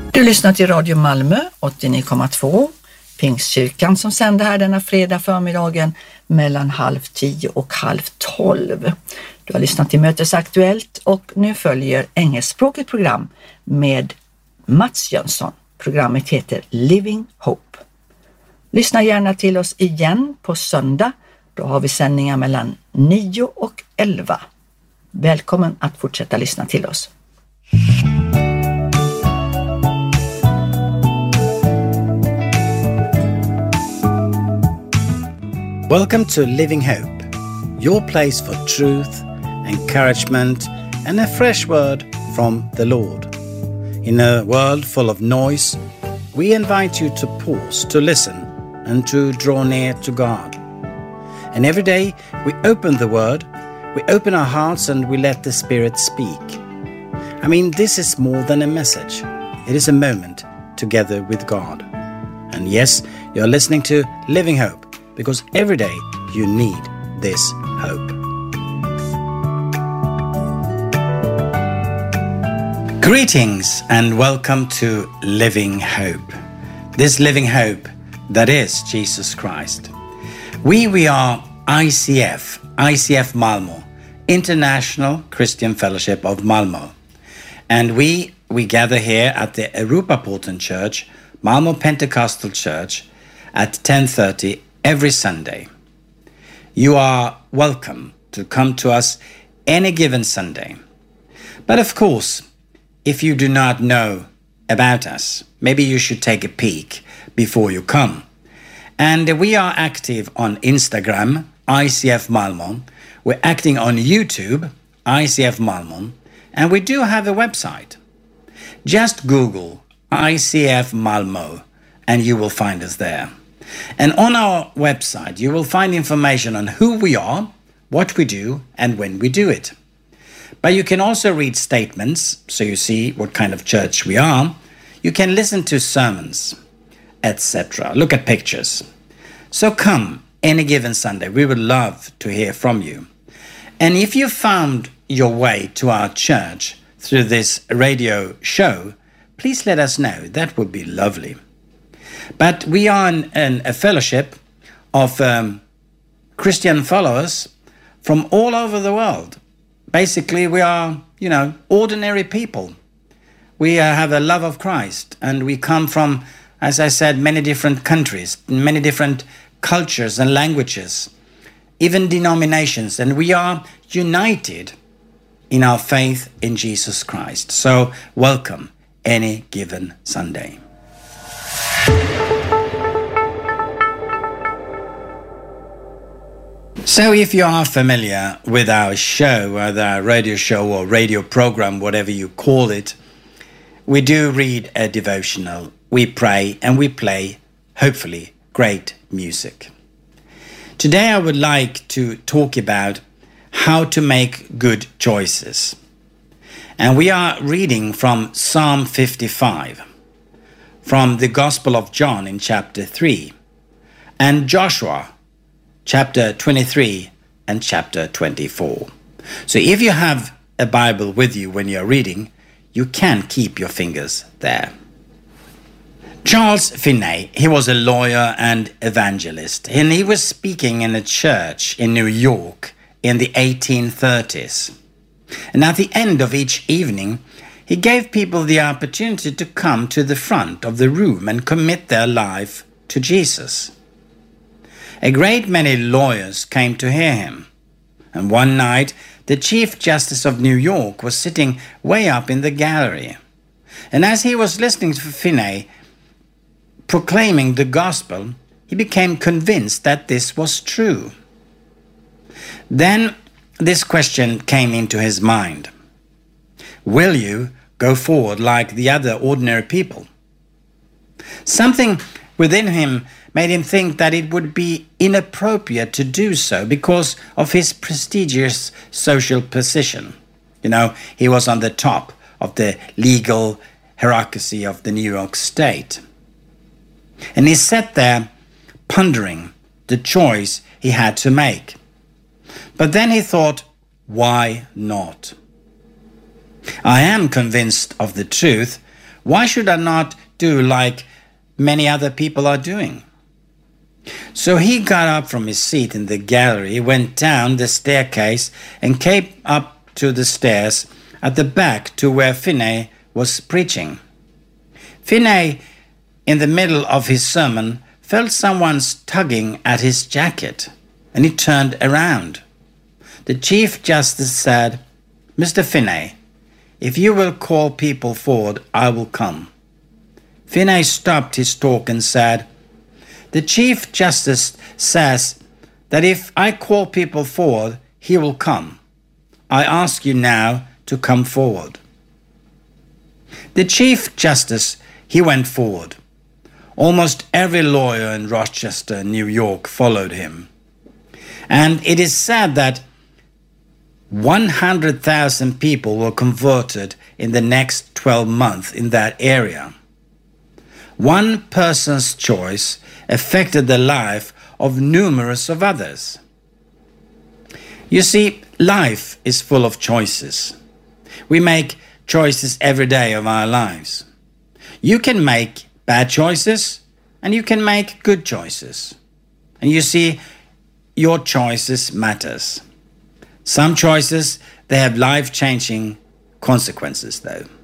Du lyssnar till Radio Malmö 89,2, Pingstkyrkan som sänder här denna fredag förmiddagen mellan 11:30 och 11:30. Du har lyssnat till Mötesaktuellt och nu följer engelskspråkigt program med Mats Jönsson. Programmet heter Living Hope. Lyssna gärna till oss igen på söndag. Då har vi sändningar mellan 9 och 11. Välkommen att fortsätta lyssna till oss. Welcome to Living Hope, your place for truth, encouragement, and a fresh word from the Lord. In a world full of noise, we invite you to pause, to listen, and to draw near to God. And every day we open the Word, we open our hearts, and we let the Spirit speak. I mean, this is more than a message. It is a moment together with God. And yes, you're listening to Living Hope, because every day you need this hope. Greetings and welcome to Living Hope. This Living Hope that is Jesus Christ. We are ICF Malmö, International Christian Fellowship of Malmö. And we gather here at the Europaporten Church, Malmö Pentecostal Church, at 10:30 every Sunday. You are welcome to come to us any given Sunday. But of course, if you do not know about us, maybe you should take a peek before you come. And we are active on Instagram, ICF Malmö. We're acting on YouTube, ICF Malmö. And we do have a website. Just Google ICF Malmö and you will find us there. And on our website, you will find information on who we are, what we do, and when we do it. But you can also read statements, so you see what kind of church we are. You can listen to sermons, etc. Look at pictures. So come any given Sunday. We would love to hear from you. And if you found your way to our church through this radio show, please let us know. That would be lovely. But we are a fellowship of Christian followers from all over the world. Basically, we are, ordinary people. We have a love of Christ, and we come from, as I said, many different countries, many different cultures and languages, even denominations, and we are united in our faith in Jesus Christ. So, welcome any given Sunday. So if you are familiar with our show, whether our radio show or radio program, whatever you call it, we do read a devotional, we pray, and we play, hopefully, great music. Today I would like to talk about how to make good choices. And we are reading from Psalm 55, from the Gospel of John in chapter 3, and Joshua chapter 23 and chapter 24. So if you have a Bible with you when you're reading, you can keep your fingers there. Charles Finney, he was a lawyer and evangelist, and he was speaking in a church in New York in the 1830s. And at the end of each evening, he gave people the opportunity to come to the front of the room and commit their life to Jesus. A great many lawyers came to hear him. And one night, the Chief Justice of New York was sitting way up in the gallery. And as he was listening to Finney proclaiming the gospel, he became convinced that this was true. Then this question came into his mind. Will you go forward like the other ordinary people? Something within him made him think that it would be inappropriate to do so because of his prestigious social position. He was on the top of the legal hierarchy of the New York State. And he sat there pondering the choice he had to make. But then he thought, why not? I am convinced of the truth. Why should I not do like many other people are doing? So he got up from his seat in the gallery, went down the staircase, and came up to the stairs at the back to where Finney was preaching. Finney, in the middle of his sermon, felt someone's tugging at his jacket, and he turned around. The Chief Justice said, "Mr. Finney, if you will call people forward, I will come." Finney stopped his talk and said, "The Chief Justice says that if I call people forward, he will come. I ask you now to come forward." The Chief Justice, he went forward. Almost every lawyer in Rochester, New York, followed him. And it is said that 100,000 people were converted in the next 12 months in that area. One person's choice affected the life of numerous of others. You see, life is full of choices. We make choices every day of our lives. You can make bad choices and you can make good choices. And you see, your choices matters. Some choices, they have life-changing consequences though.